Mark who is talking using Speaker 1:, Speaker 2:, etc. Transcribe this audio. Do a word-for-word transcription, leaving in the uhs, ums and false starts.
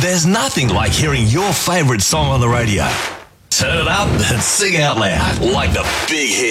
Speaker 1: There's nothing like hearing your favourite song on the radio. Turn it up and sing out loud like the big hit.